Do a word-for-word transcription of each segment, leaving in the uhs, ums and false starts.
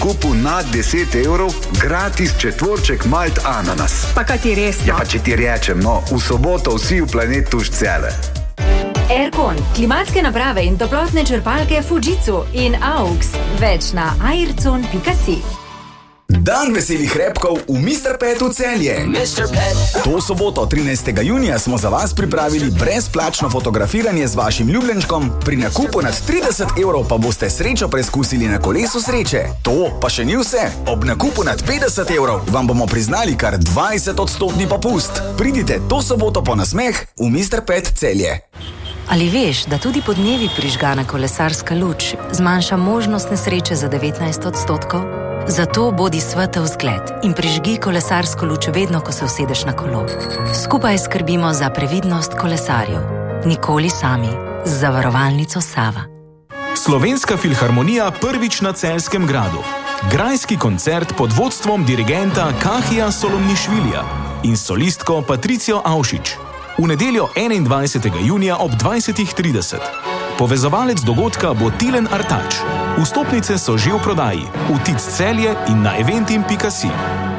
Kupu nad deset evrov, gratis četvorček malt ananas. Pa kaj ti res? Ja, pa če ti rečem, no, v soboto vsi v planet tuš cele. Aircon, klimatske naprave in toplotne črpalke Fujitsu in Aux. Več na aircon pika si. Dan veselih repkov v mister Petu Celje. mister Pet. To soboto, trinajstega junija, smo za vas pripravili brezplačno fotografiranje z vašim ljubljenčkom. Pri nakupu nad trideset evrov pa boste srečo preizkusili na kolesu sreče. To pa še ni vse. Ob nakupu nad petdeset evrov vam bomo priznali kar dvajset odstotni popust. Pridite to soboto po nasmeh v mister Pet Celje. Ali veš, da tudi podnevi prižgana kolesarska luč zmanjša možnost nesreče za devetnajst odstotkov? Zato bodi svetel zgled in prižgi kolesarsko luč vedno, ko se usedeš na kolo. Skupaj skrbimo za previdnost kolesarjev. Nikoli sami. Z zavarovalnico Sava. Slovenska filharmonija prvič na Celjskem gradu. Grajski koncert pod vodstvom dirigenta Kahija Solomnišvilija in solistko Patricijo Avšič. V nedeljo enaindvajsetega junija ob dvajsetih trideset. Povezovalec dogodka bo Tilen Artač. Vstopnice so že v prodaji v Tic Celje in na eventim pika si.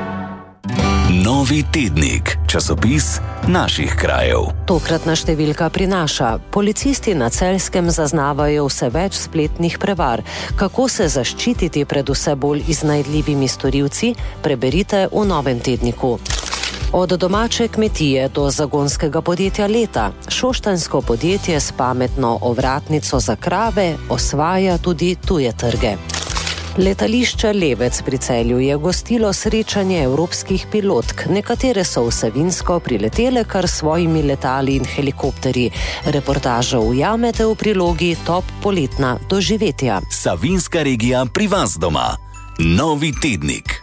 Novi tednik, časopis naših krajev. Tokratna številka prinaša: policisti na Celjskem zaznavajo vse več spletnih prevar. Kako se zaščititi pred vse bolj iznajdljivimi storilci, preberite v novem tedniku. Od domače kmetije do zagonskega podjetja leta, šoštanjsko podjetje s pametno ovratnico za krave osvaja tudi tuje trge. Letališče Levec pri Celju je gostilo srečanje evropskih pilotk. Nekatere so v Savinjsko priletele kar svojimi letali in helikopterji. Reportažo ujamete v prilogi Top poletna doživetja. Savinjska regija pri vas doma. Novi tednik.